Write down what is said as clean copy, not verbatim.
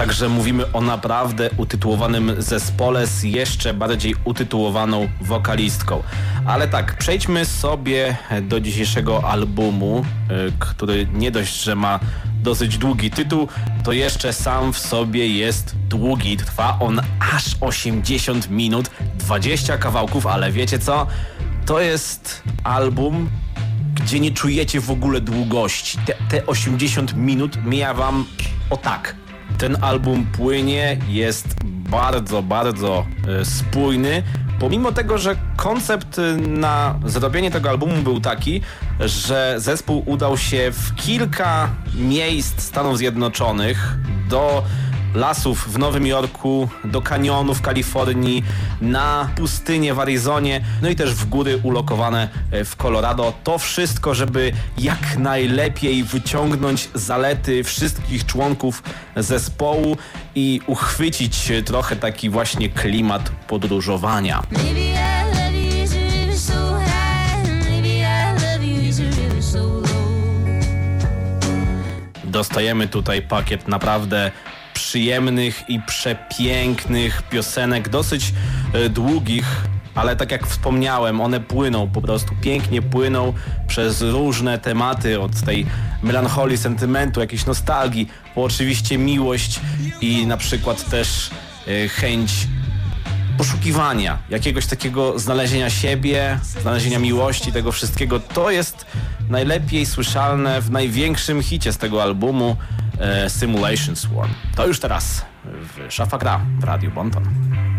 Także mówimy o naprawdę utytułowanym zespole z jeszcze bardziej utytułowaną wokalistką. Ale tak, przejdźmy sobie do dzisiejszego albumu, który nie dość, że ma dosyć długi tytuł, to jeszcze sam w sobie jest długi. Trwa on aż 80 minut, 20 kawałków, ale wiecie co? To jest album, gdzie nie czujecie w ogóle długości. Te 80 minut mija wam o tak. Ten album płynie, jest bardzo spójny. Pomimo tego, że koncept na zrobienie tego albumu był taki, że zespół udał się w kilka miejsc Stanów Zjednoczonych, do lasów w Nowym Jorku, do kanionów w Kalifornii, na pustynię w Arizonie, no i też w góry ulokowane w Colorado. To wszystko, żeby jak najlepiej wyciągnąć zalety wszystkich członków zespołu i uchwycić trochę taki właśnie klimat podróżowania. Dostajemy tutaj pakiet naprawdę przyjemnych i przepięknych piosenek, dosyć długich, ale tak jak wspomniałem, one płyną, po prostu pięknie płyną przez różne tematy, od tej melancholii, sentymentu, jakiejś nostalgii, po oczywiście miłość i na przykład też chęć poszukiwania, jakiegoś takiego znalezienia siebie, znalezienia miłości, tego wszystkiego. To jest najlepiej słyszalne w największym hicie z tego albumu, Simulation Swarm. To już teraz w Szafa Gra w Radiu Bonton.